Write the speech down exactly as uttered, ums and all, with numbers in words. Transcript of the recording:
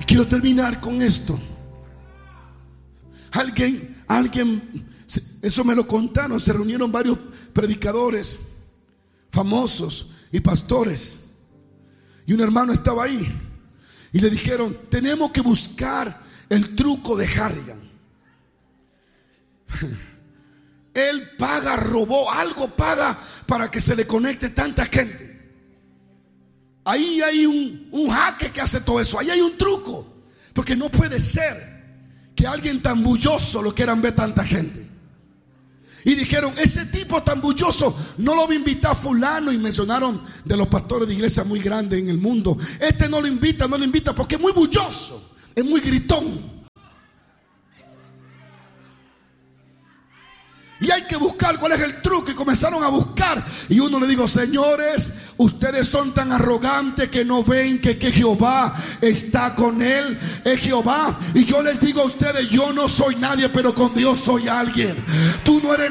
Quiero terminar con esto. Alguien, alguien, eso me lo contaron, se reunieron varios predicadores famosos y pastores, y un hermano estaba ahí y le dijeron: tenemos que buscar el truco de Harrigan. Él paga, robó, algo paga para que se le conecte tanta gente. Ahí hay un, un jaque que hace todo eso. Ahí hay un truco. Porque no puede ser que alguien tan bulloso lo quieran ver tanta gente. Y dijeron: ese tipo tan bulloso no lo va a invitar fulano. Y mencionaron de los pastores de iglesia muy grandes en el mundo. Este no lo invita, no lo invita porque es muy bulloso, es muy gritón. Y hay que buscar cuál es el truco. Y comenzaron a buscar. Y uno le dijo: señores, ustedes son tan arrogantes que no ven que, que Jehová está con él. Es Jehová. Y yo les digo a ustedes: yo no soy nadie, pero con Dios soy alguien. Tú no eres